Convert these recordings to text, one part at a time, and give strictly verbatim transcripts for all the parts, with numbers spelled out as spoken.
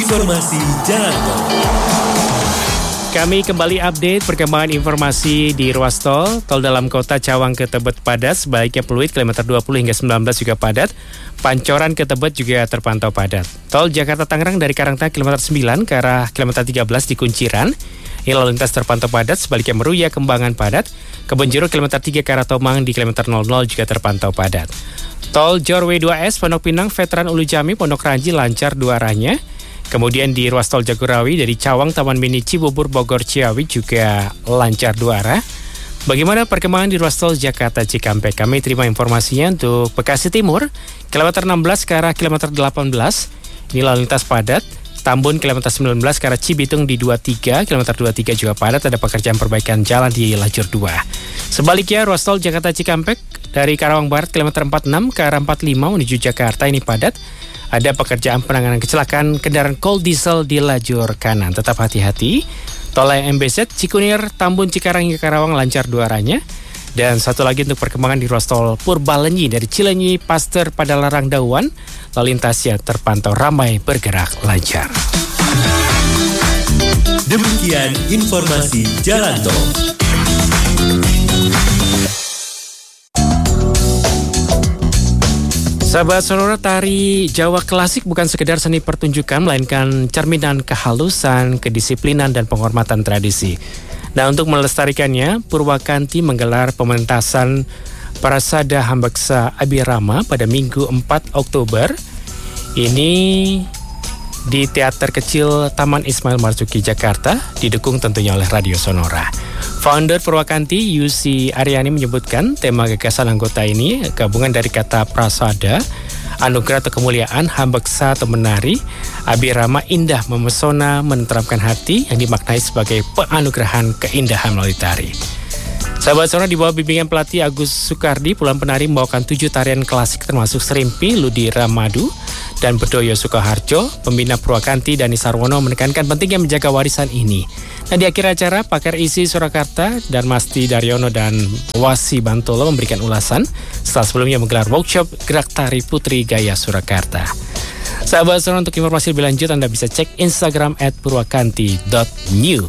Informasi Jalan Tol. Kami kembali update perkembangan informasi di ruas tol. Tol dalam kota Cawang ke Tebet padat, sebaliknya Pluit kilometer dua puluh hingga sembilan belas juga padat. Pancoran ke Tebet juga terpantau padat. Tol Jakarta Tangerang dari Karangtengah kilometer sembilan ke arah kilometer tiga belas di Kunciran. Ini lalu lintas terpantau padat, sebaliknya Meruya Kembangan padat. Kebonjeruk kilometer tiga ke arah Tomang di kilometer nol nol juga terpantau padat. Tol Jorwe dua S Pondok Pinang Veteran Ulu Jami Pondok Ranji lancar dua arahnya. Kemudian di ruas tol Jagorawi dari Cawang Taman Mini Cibubur Bogor Ciawi juga lancar dua arah. Bagaimana perkembangan di ruas tol Jakarta Cikampek? Kami terima informasinya untuk Bekasi Timur kilometer enam belas ke arah kilometer delapan belas. Ini lalu lintas padat. Tambun kilometer sembilan belas ke arah Cibitung di dua puluh tiga, kilometer dua puluh tiga juga padat, ada pekerjaan perbaikan jalan di lajur dua. Sebaliknya ruas tol Jakarta Cikampek dari Karawang Barat kilometer empat puluh enam ke arah empat puluh lima menuju Jakarta ini padat. Ada pekerjaan penanganan kecelakaan kendaraan coal diesel di lajur kanan. Tetap hati-hati. Tol layang M B Z Cikunir, Tambun, Cikarang hingga Karawang lancar dua arahnya. Dan satu lagi untuk perkembangan di ruas tol Purbalenyi dari Cilenyi, Paster, Padalarang, Dauan. Lalu lintasnya terpantau ramai bergerak lancar. Demikian informasi Jalan Tol. Sahabat Sonora, tari Jawa klasik bukan sekedar seni pertunjukan, melainkan cerminan kehalusan, kedisiplinan, dan penghormatan tradisi. Nah, untuk melestarikannya, Purwakanti menggelar pementasan Prasada Hambeksa Abirama pada Minggu empat Oktober. Ini di Teater Kecil Taman Ismail Marzuki, Jakarta, didukung tentunya oleh Radio Sonora. Founder Purwakanti, Yusi Aryani, menyebutkan tema gagasan anggota ini gabungan dari kata prasada, anugerah atau kemuliaan, hambeksa atau menari, abirama indah, memesona, menenteramkan hati, yang dimaknai sebagai penganugerahan keindahan melalui tari. Sahabat Sonora, di bawah bimbingan pelatih Agus Sukardi, puluhan penari membawakan tujuh tarian klasik termasuk Serimpi, Ludi Ramadu, dan Bedoyo Sukoharjo. Pembina Purwakanti Dani Sarwono menekankan pentingnya menjaga warisan ini. Nah, di akhir acara, Pakar Isi Surakarta dan Masti Daryono dan Wasi Bantolo memberikan ulasan setelah sebelumnya menggelar workshop Gerak Tari Putri Gaya Surakarta. Sahabat Sonora, untuk informasi lebih lanjut Anda bisa cek Instagram at purwakanti dot new.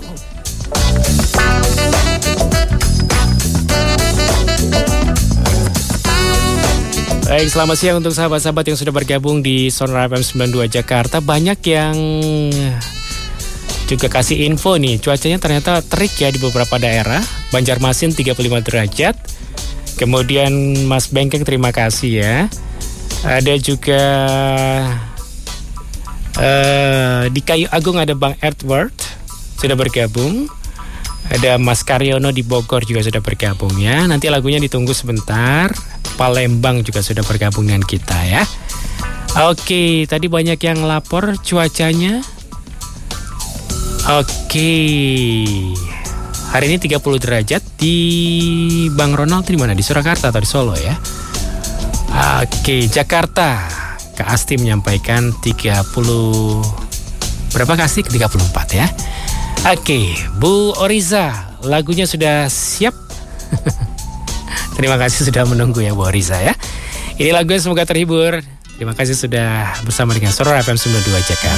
Baik, selamat siang untuk sahabat-sahabat yang sudah bergabung di Sonora F M sembilan puluh dua Jakarta. Banyak yang juga kasih info nih, cuacanya ternyata terik ya di beberapa daerah. Banjarmasin tiga puluh lima derajat. Kemudian Mas Bengkeng, terima kasih ya. Ada juga uh, di Kayu Agung ada Bang Edward sudah bergabung. Ada Mas Karyono di Bogor juga sudah bergabung ya. Nanti lagunya ditunggu sebentar. Palembang juga sudah bergabung dengan kita ya. Oke, tadi banyak yang lapor cuacanya. Oke, hari ini tiga puluh derajat di Bang Ronald di mana? Di Surakarta atau di Solo ya? Oke, Jakarta. Kak Asti menyampaikan tiga puluh berapa Kak Asti? tiga puluh empat ya. Oke, Bu Oriza, lagunya sudah siap. Terima kasih sudah menunggu ya Bu Oriza ya. Ini lagunya, semoga terhibur. Terima kasih sudah bersama dengan Sonora F M sembilan puluh dua Jakarta.